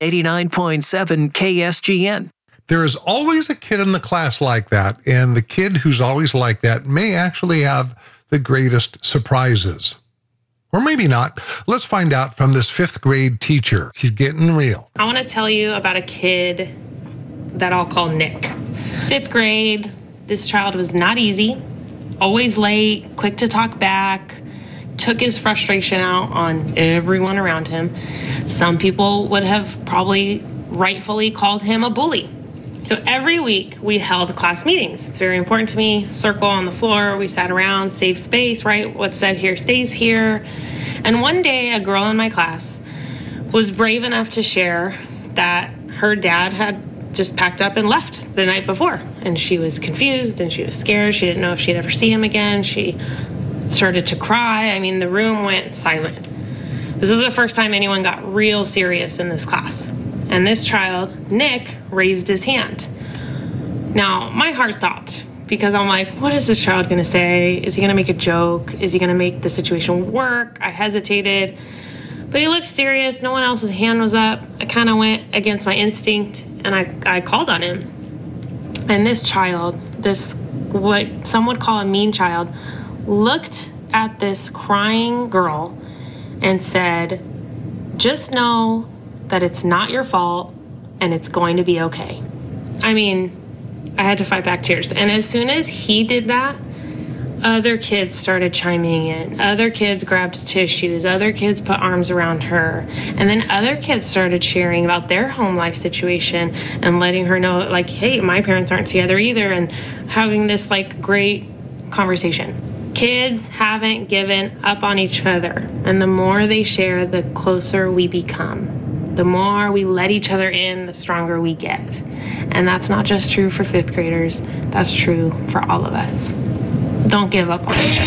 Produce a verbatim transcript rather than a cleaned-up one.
eighty-nine point seven K S G N. There is always a kid in the class like that, and the kid who's always like that may actually have the greatest surprises. Or maybe not. Let's find out from this fifth grade teacher. She's getting real. I want to tell you about a kid that I'll call Nick. Fifth grade, this child was not easy, always late, quick to talk back, took his frustration out on everyone around him. Some people would have probably rightfully called him a bully. So every week we held class meetings. It's very important to me. Circle on the floor, we sat around, safe space, right? What's said here stays here. And one day a girl in my class was brave enough to share that her dad had just packed up and left the night before. And she was confused and she was scared. She didn't know if she'd ever see him again. She started to cry. I mean, the room went silent. This was the first time anyone got real serious in this class. And this child, Nick, raised his hand. Now, my heart stopped because I'm like, what is this child gonna say? Is he gonna make a joke? Is he gonna make the situation work? I hesitated, but he looked serious. No one else's hand was up. I kind of went against my instinct and I, I called on him. And this child, this, what some would call a mean child, looked at this crying girl and said, just know that it's not your fault and it's going to be okay. I mean, I had to fight back tears. And as soon as he did that, other kids started chiming in. Other kids grabbed tissues. Other kids put arms around her. And then other kids started sharing about their home life situation and letting her know, like, hey, my parents aren't together either, and having this, like, great conversation. Kids haven't given up on each other. And the more they share, the closer we become. The more we let each other in, the stronger we get. And that's not just true for fifth graders, that's true for all of us. Don't give up on each other.